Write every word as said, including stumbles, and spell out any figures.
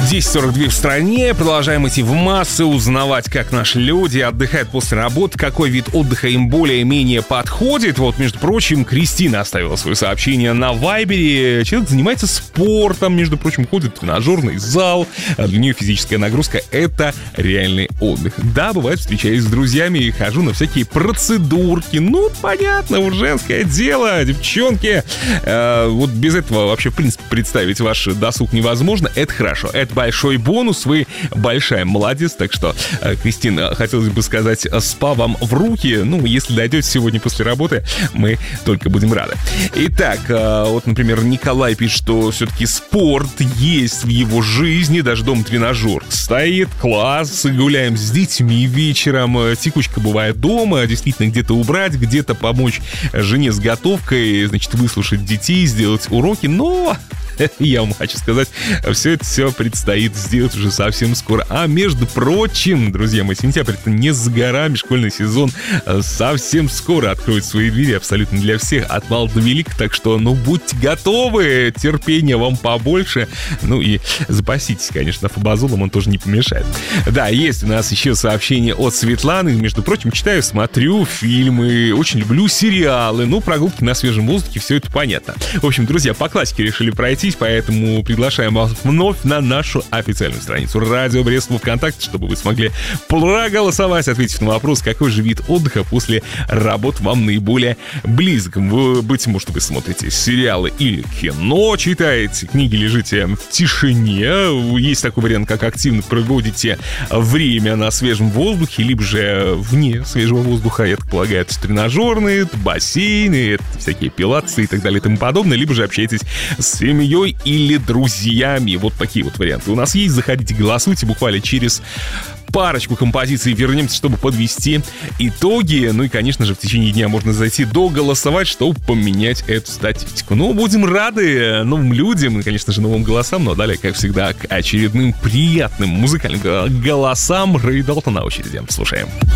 десять сорок два в стране. Продолжаем идти в массы, узнавать, как наши люди отдыхают после работы, какой вид отдыха им более-менее подходит. Вот, между прочим, Кристина оставила свое сообщение на Вайбере. Человек занимается спортом, между прочим, ходит в тренажерный зал. Для нее физическая нагрузка — это реальный отдых. Да, бывает, встречаюсь с друзьями и хожу на всякие процедурки. Ну, понятно, вот женское дело, девчонки. Э, вот без этого вообще, в принципе, представить ваш досуг невозможно. Это хорошо, это большой бонус, вы большая молодец. Так что, э, Кристина, хотелось бы сказать, спа вам в руки. Ну, если дойдете сегодня после работы, мы только будем рады. Итак, э, вот, например, Николай пишет, что все-таки спорт есть в его жизни, даже дома-тренажер стоит, класс, гуляем с детьми вечером, текучка бывает дома, действительно где-то убрать, где-то помочь жене с готовкой, значит, выслушать детей, сделать уроки, но... Я вам хочу сказать, все это все предстоит сделать уже совсем скоро. А между прочим, друзья мои, сентябрь — это не за горами, школьный сезон совсем скоро откроет свои двери абсолютно для всех, от мала до велика. Так что, ну, будьте готовы, терпения вам побольше. Ну и запаситесь, конечно, фабазолом, он тоже не помешает. Да, есть у нас еще сообщение от Светланы. Между прочим, читаю, смотрю фильмы, очень люблю сериалы. Ну, прогулки на свежем воздухе, все это понятно. В общем, друзья, по классике решили пройти, поэтому приглашаем вас вновь на нашу официальную страницу Радио Брест во ВКонтакте, чтобы вы смогли проголосовать, ответив на вопрос, какой же вид отдыха после работы вам наиболее близок. Вы, быть может, вы смотрите сериалы или кино, читаете книги, лежите в тишине. Есть такой вариант, как активно проводите время на свежем воздухе, либо же вне свежего воздуха. Я так полагаю, это тренажерные, это бассейны, это всякие пилатсы и так далее и тому подобное, либо же общаетесь с семьей или друзьями. Вот такие вот варианты у нас есть. Заходите, голосуйте. Буквально через парочку композиций вернемся, чтобы подвести итоги. Ну и, конечно же, в течение дня можно зайти доголосовать, чтобы поменять эту статистику. Ну, будем рады новым людям и, конечно же, новым голосам. Но далее, как всегда, к очередным приятным музыкальным голосам. Рэй Далтон на очереди. Слушаем.